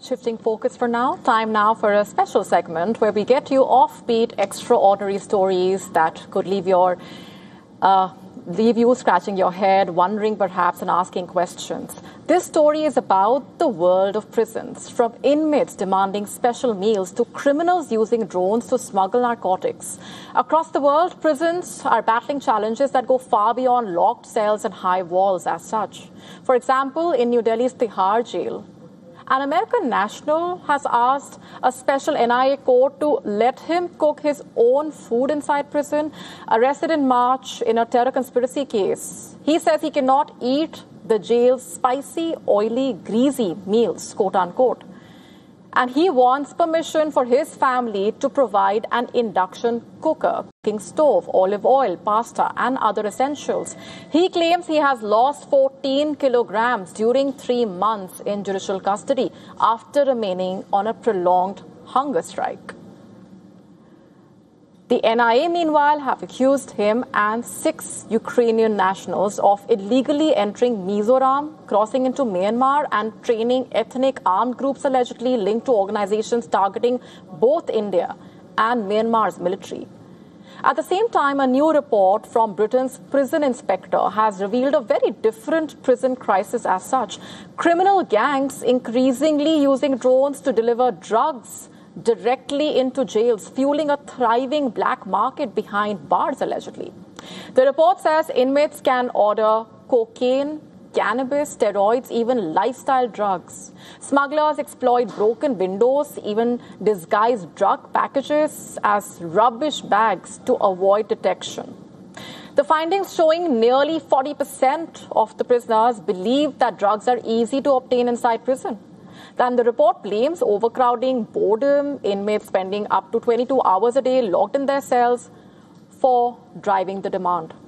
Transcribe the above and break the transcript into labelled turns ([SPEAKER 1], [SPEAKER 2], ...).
[SPEAKER 1] Shifting focus for now, time now for a special segment where we get you offbeat, extraordinary stories that could leave you scratching your head, wondering perhaps and asking questions. This story is about the world of prisons, from inmates demanding special meals to criminals using drones to smuggle narcotics. Across the world, prisons are battling challenges that go far beyond locked cells and high walls as such. For example, in New Delhi's Tihar jail, an American national has asked a special NIA court to let him cook his own food inside prison, arrested in March in a terror conspiracy case. He says he cannot eat the jail's spicy, oily, greasy meals, quote unquote. And he wants permission for his family to provide an induction cooker, cooking stove, olive oil, pasta, and other essentials. He claims he has lost 14 kilograms during 3 months in judicial custody after remaining on a prolonged hunger strike. The NIA, meanwhile, have accused him and 6 Ukrainian nationals of illegally entering Mizoram, crossing into Myanmar, and training ethnic armed groups allegedly linked to organizations targeting both India and Myanmar's military. At the same time, a new report from Britain's prison inspector has revealed a very different prison crisis as such. Criminal gangs increasingly using drones to deliver drugs directly into jails, fueling a thriving black market behind bars, allegedly. The report says inmates can order cocaine, cannabis, steroids, even lifestyle drugs. Smugglers exploit broken windows, even disguise drug packages as rubbish bags to avoid detection. The findings showing nearly 40% of the prisoners believe that drugs are easy to obtain inside prison. Then the report blames overcrowding, boredom, inmates spending up to 22 hours a day locked in their cells for driving the demand.